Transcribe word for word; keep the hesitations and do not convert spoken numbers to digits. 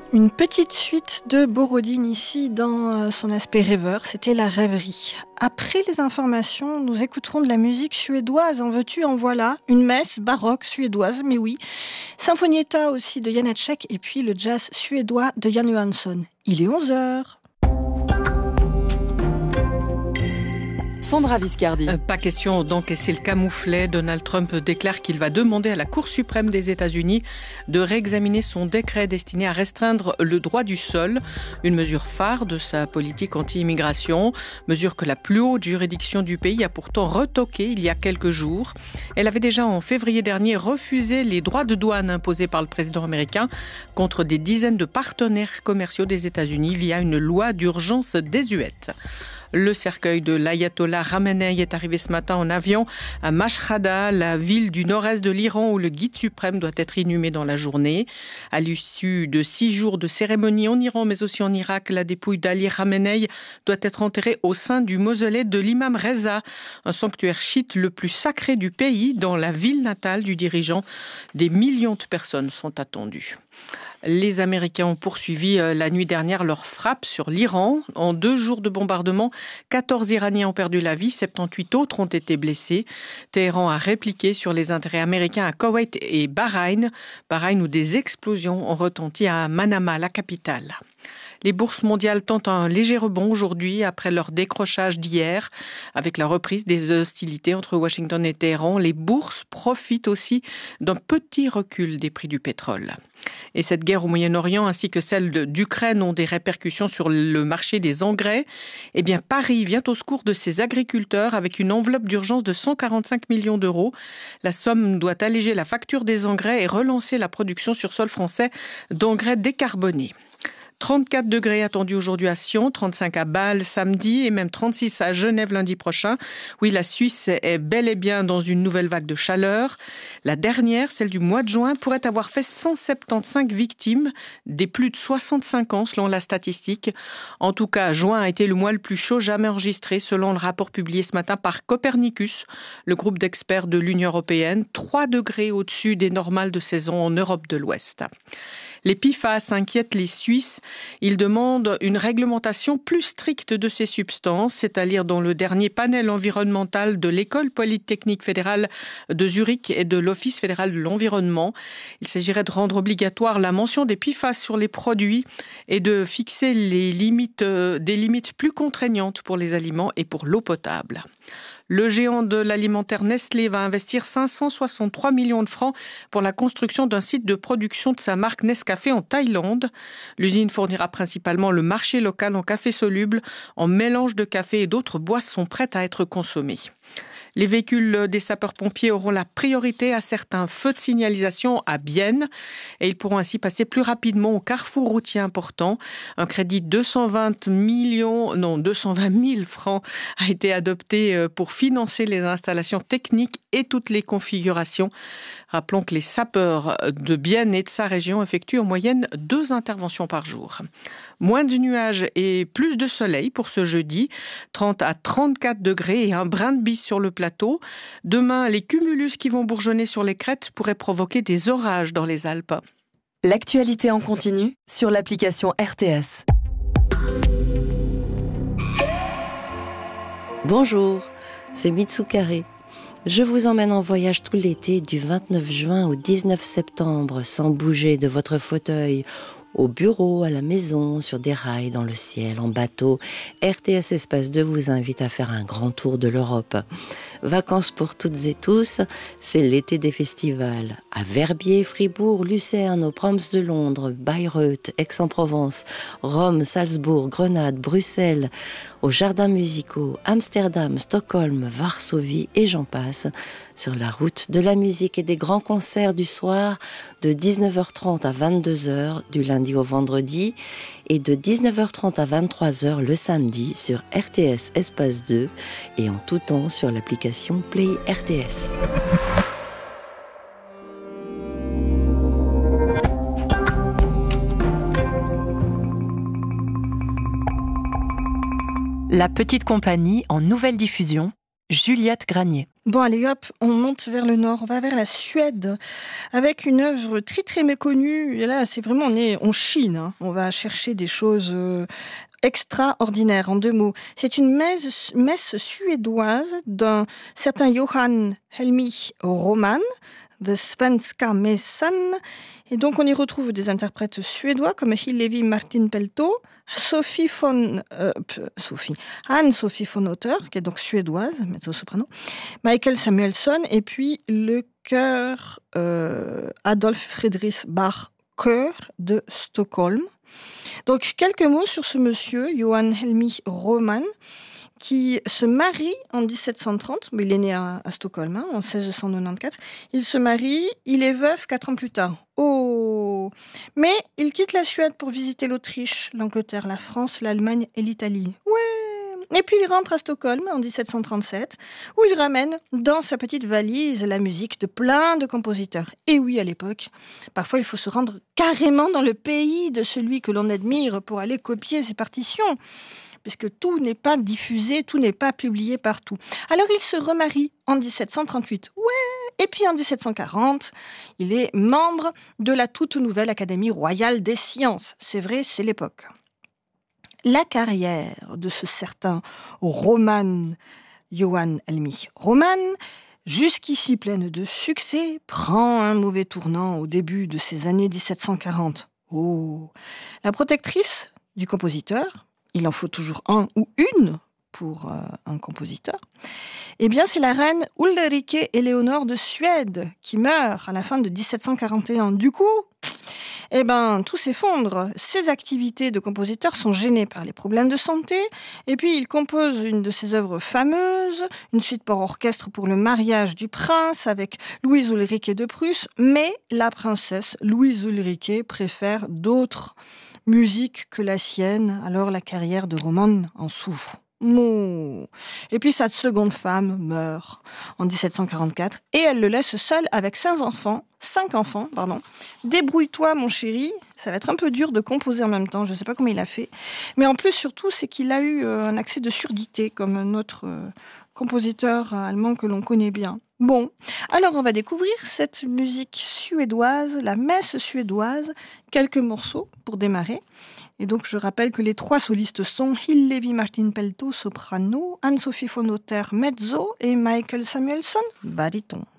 Une petite suite de Borodine ici dans son aspect rêveur, c'était la rêverie. Après les informations, nous écouterons de la musique suédoise, en veux-tu, en voilà. Une messe baroque suédoise, mais oui. Sinfonietta aussi de Janáček et puis le jazz suédois de Jan Johansson. Il est onze heures. Sandra Viscardi. Euh, pas question d'encaisser le camouflet. Donald Trump déclare qu'il va demander à la Cour suprême des États-Unis de réexaminer son décret destiné à restreindre le droit du sol, une mesure phare de sa politique anti-immigration, mesure que la plus haute juridiction du pays a pourtant retoquée il y a quelques jours. Elle avait déjà en février dernier refusé les droits de douane imposés par le président américain contre des dizaines de partenaires commerciaux des États-Unis via une loi d'urgence désuète. Le cercueil de l'ayatollah Khamenei est arrivé ce matin en avion à Mashhada, la ville du nord-est de l'Iran où le guide suprême doit être inhumé dans la journée. À l'issue de six jours de cérémonie en Iran, mais aussi en Irak, la dépouille d'Ali Khamenei doit être enterrée au sein du mausolée de l'imam Reza, un sanctuaire chiite le plus sacré du pays, dans la ville natale du dirigeant. Des millions de personnes sont attendues. Les Américains ont poursuivi la nuit dernière leur frappe sur l'Iran. En deux jours de bombardement, quatorze Iraniens ont perdu la vie, soixante-dix-huit autres ont été blessés. Téhéran a répliqué sur les intérêts américains à Koweït et Bahreïn. Bahreïn où des explosions ont retenti à Manama, la capitale. Les bourses mondiales tentent un léger rebond aujourd'hui après leur décrochage d'hier. Avec la reprise des hostilités entre Washington et Téhéran, les bourses profitent aussi d'un petit recul des prix du pétrole. Et cette guerre au Moyen-Orient ainsi que celle d'Ukraine ont des répercussions sur le marché des engrais. Eh bien, Paris vient au secours de ses agriculteurs avec une enveloppe d'urgence de cent quarante-cinq millions d'euros. La somme doit alléger la facture des engrais et relancer la production sur sol français d'engrais décarbonés. trente-quatre degrés attendus aujourd'hui à Sion, trente-cinq à Bâle samedi et même trente-six à Genève lundi prochain. Oui, la Suisse est bel et bien dans une nouvelle vague de chaleur. La dernière, celle du mois de juin, pourrait avoir fait cent soixante-quinze victimes, des plus de soixante-cinq ans selon la statistique. En tout cas, juin a été le mois le plus chaud jamais enregistré selon le rapport publié ce matin par Copernicus, le groupe d'experts de l'Union européenne, trois degrés au-dessus des normales de saison en Europe de l'Ouest. Les P F A S inquiètent les Suisses. Ils demandent une réglementation plus stricte de ces substances, c'est-à-dire dans le dernier panel environnemental de l'École polytechnique fédérale de Zurich et de l'Office fédéral de l'environnement. Il s'agirait de rendre obligatoire la mention des P F A S sur les produits et de fixer les limites, euh, des limites plus contraignantes pour les aliments et pour l'eau potable. Le géant de l'alimentaire Nestlé va investir cinq cent soixante-trois millions de francs pour la construction d'un site de production de sa marque Nescafé en Thaïlande. L'usine fournira principalement le marché local en café soluble, en mélange de café et d'autres boissons prêtes à être consommées. Les véhicules des sapeurs-pompiers auront la priorité à certains feux de signalisation à Bienne et ils pourront ainsi passer plus rapidement au carrefour routier important. Un crédit de deux cent vingt millions, non, deux cent vingt mille francs a été adopté pour financer les installations techniques et toutes les configurations. Rappelons que les sapeurs de Bienne et de sa région effectuent en moyenne deux interventions par jour. Moins de nuages et plus de soleil pour ce jeudi, trente à trente-quatre degrés et un brin de bise sur le plateau. Demain, les cumulus qui vont bourgeonner sur les crêtes pourraient provoquer des orages dans les Alpes. L'actualité en continu sur l'application R T S. Bonjour, c'est Mitsukare. Je vous emmène en voyage tout l'été du vingt-neuf juin au dix-neuf septembre sans bouger de votre fauteuil. Au bureau, à la maison, sur des rails, dans le ciel, en bateau, R T S Espace deux vous invite à faire un grand tour de l'Europe. Vacances pour toutes et tous, c'est l'été des festivals. À Verbier, Fribourg, Lucerne, aux Proms de Londres, Bayreuth, Aix-en-Provence, Rome, Salzbourg, Grenade, Bruxelles, aux jardins musicaux, Amsterdam, Stockholm, Varsovie et j'en passe. Sur la route de la musique et des grands concerts du soir de dix-neuf heures trente à vingt-deux heures du lundi au vendredi et de dix-neuf heures trente à vingt-trois heures le samedi sur R T S Espace deux et en tout temps sur l'application Play R T S. La petite compagnie en nouvelle diffusion Juliette Granier. Bon, allez hop, on monte vers le nord, on va vers la Suède, avec une œuvre très très méconnue. Et là, c'est vraiment, on est, on chine, hein. On va chercher des choses euh, extraordinaires, en deux mots. C'est une messe, messe suédoise d'un certain Johan Helmi Roman, de Svenska Mässan. Et donc, on y retrouve des interprètes suédois comme Hillevi Martin Pelto, Sophie von, euh, Sophie, Anne-Sophie von Otter, qui est donc suédoise, mezzo-soprano, Michael Samuelsson, et puis le chœur euh, Adolf Friedrich Bach chœur de Stockholm. Donc, quelques mots sur ce monsieur, Johan Helmi Roman, qui se marie en dix-sept cent trente, mais il est né à, à Stockholm, hein, en seize cent quatre-vingt-quatorze. Il se marie, il est veuf quatre ans plus tard. Oh! Mais il quitte la Suède pour visiter l'Autriche, l'Angleterre, la France, l'Allemagne et l'Italie. Ouais! Et puis il rentre à Stockholm en dix-sept cent trente-sept, où il ramène dans sa petite valise la musique de plein de compositeurs. Et oui, à l'époque, parfois il faut se rendre carrément dans le pays de celui que l'on admire pour aller copier ses partitions, puisque tout n'est pas diffusé, tout n'est pas publié partout. Alors il se remarie en dix-sept cent trente-huit. Ouais! Et puis en dix-sept cent quarante, il est membre de la toute nouvelle Académie royale des sciences. C'est vrai, c'est l'époque. La carrière de ce certain Roman, Johan Helmi Roman, jusqu'ici pleine de succès, prend un mauvais tournant au début de ces années dix-sept cent quarante. Oh! La protectrice du compositeur, il en faut toujours un ou une pour euh, un compositeur, eh bien c'est la reine Ulrike Éléonore de Suède qui meurt à la fin de dix-sept cent quarante et un. Du coup, eh ben, tout s'effondre. Ses activités de compositeur sont gênées par les problèmes de santé, et puis il compose une de ses œuvres fameuses, une suite pour orchestre pour le mariage du prince avec Louise Ulrike de Prusse, mais la princesse Louise Ulrike préfère d'autres musique que la sienne, alors la carrière de Roman en souffre. Mouh. Et puis sa seconde femme meurt en dix-sept cent quarante-quatre et elle le laisse seul avec cinq enfants, cinq enfants, pardon. Débrouille-toi mon chéri, ça va être un peu dur de composer en même temps, je ne sais pas comment il a fait. Mais en plus surtout, c'est qu'il a eu un accès de surdité comme notre compositeur allemand que l'on connaît bien. Bon, alors on va découvrir cette musique suédoise, la messe suédoise, quelques morceaux pour démarrer. Et donc je rappelle que les trois solistes sont Hillevi Martin Pelto, soprano, Anne-Sophie von Otter, mezzo et Michael Samuelsson, baryton.